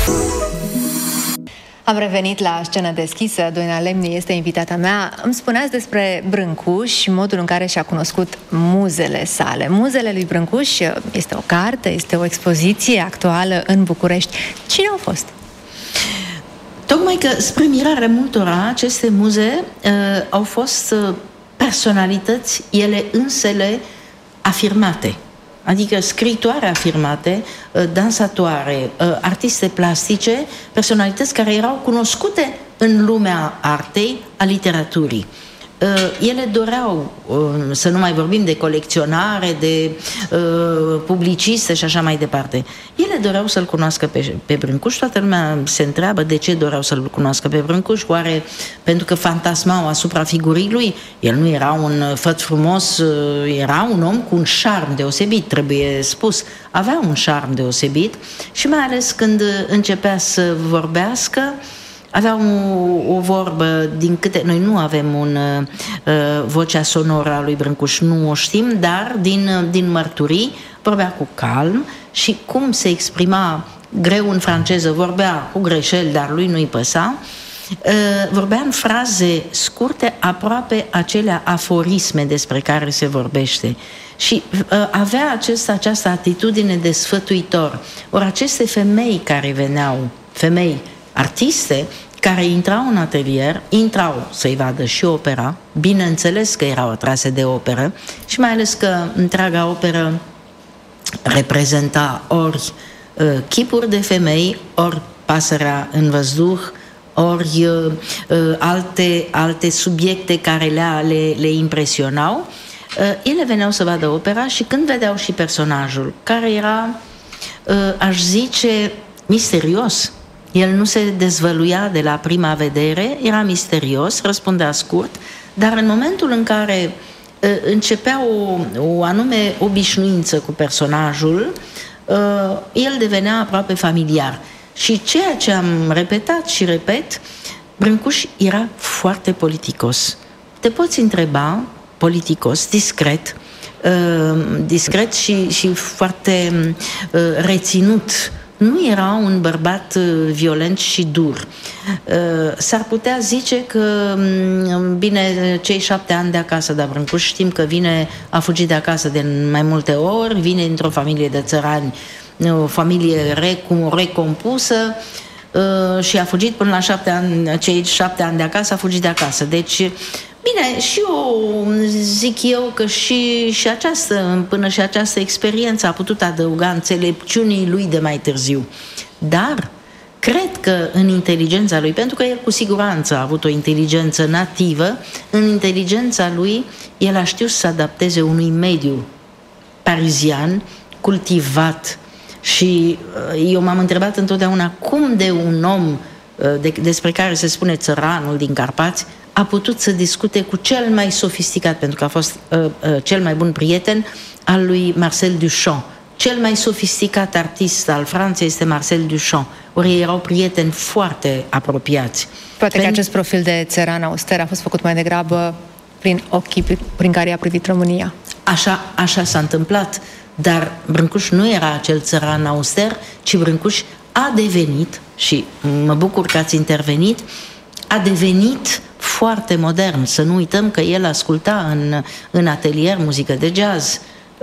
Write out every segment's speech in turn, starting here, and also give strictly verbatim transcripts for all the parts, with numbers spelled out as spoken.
Am revenit la Scenă Deschisă. Doina Lemni este invitata mea. Îmi spuneați despre Brâncuș și modul în care și-a cunoscut muzele sale. Muzele lui Brâncuș este o carte, este o expoziție actuală în București. Cine au fost? Tocmai că, spre mirare multora, aceste muze uh, au fost uh, personalități ele însele afirmate. Adică scriitoare afirmate, dansatoare, artiste plastice, personalități care erau cunoscute în lumea artei, a literaturii. Ele doreau, să nu mai vorbim de colecționare, de publiciste și așa mai departe. Ele doreau să-l cunoască pe, pe Brâncuș. Toată lumea se întreabă de ce doreau să-l cunoască pe Brâncuș. Oare pentru că fantasmau asupra figurii lui? El nu era un făt frumos, era un om cu un șarm deosebit, trebuie spus. Avea un șarm deosebit și mai ales când începea să vorbească, avea o, o vorbă, din câte noi nu avem un, uh, vocea sonoră a lui Brâncuș, nu o știm, dar din, din mărturii vorbea cu calm și cum se exprima greu în franceză, vorbea cu greșeli, dar lui nu-i păsa, uh, vorbea în fraze scurte, aproape acelea aforisme despre care se vorbește. Și uh, avea acest, această atitudine de sfătuitor. Ori aceste femei care veneau, femei artiste, care intrau în atelier, intrau să-i vadă și opera, bineînțeles că erau atrase de operă și mai ales că întreaga operă reprezenta ori uh, chipuri de femei, ori pasărea în văzduh, ori uh, alte, alte subiecte care le, le, le impresionau. Uh, ele veneau să vadă opera și când vedeau și personajul, care era, uh, aș zice, misterios. El nu se dezvăluia de la prima vedere, era misterios, răspundea scurt, dar în momentul în care uh, începea o, o anume obișnuință cu personajul, uh, el devenea aproape familiar. Și ceea ce am repetat și repet, Brâncuș era foarte politicos. Te poți întreba, politicos, discret, uh, discret și, și foarte uh, reținut. Nu era un bărbat violent și dur. S-ar putea zice că, bine, cei șapte ani de acasă, dar Brâncuș știm că vine, a fugit de acasă de mai multe ori, vine într-o familie de țărani, o familie recum, recompusă și a fugit până la șapte ani, cei șapte ani de acasă, a fugit de acasă. Deci, bine, și eu zic eu că și, și această, până și această experiență a putut adăuga înțelepciunii lui de mai târziu. Dar cred că în inteligența lui, pentru că el cu siguranță a avut o inteligență nativă, în inteligența lui el a știut să se adapteze unui mediu parizian, cultivat. Și eu m-am întrebat întotdeauna cum de un om de, despre care se spune țăranul din Carpați a putut să discute cu cel mai sofisticat, pentru că a fost uh, uh, cel mai bun prieten al lui Marcel Duchamp. Cel mai sofisticat artist al Franței este Marcel Duchamp. Ori ei erau prieteni foarte apropiați. Poate că acest profil de țăran auster a fost făcut mai degrabă prin ochii prin care i-a privit România. Așa, așa s-a întâmplat, dar Brâncuș nu era acel țăran auster, ci Brâncuș a devenit, și mă bucur că ați intervenit, a devenit foarte modern. Să nu uităm că el asculta în, în atelier muzică de jazz,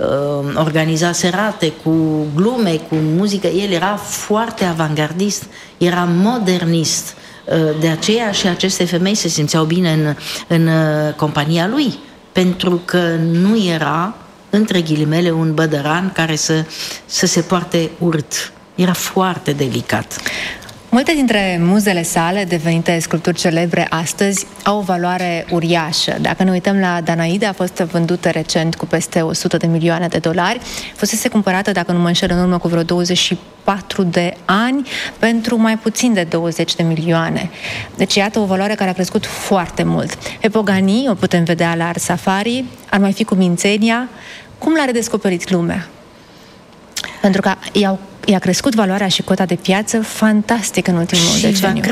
organiza serate cu glume, cu muzică. El era foarte avangardist, era modernist. De aceea și aceste femei se simțeau bine în, în compania lui, pentru că nu era, între ghilimele, un bădăran care să, să se poarte urât. Era foarte delicat. Multe dintre muzele sale, devenite sculpturi celebre astăzi, au o valoare uriașă. Dacă ne uităm la Danaide, a fost vândută recent cu peste o sută de milioane de dolari. Fusese cumpărată, dacă nu mă înșel, în urmă cu vreo douăzeci și patru de ani, pentru mai puțin de douăzeci de milioane. Deci, iată o valoare care a crescut foarte mult. Pe Pogani o putem vedea la Art Safari, ar mai fi cu Mințenia. Cum l-a redescoperit lumea? Pentru că i-au I-a crescut valoarea și cota de piață fantastic în ultimul deceniu.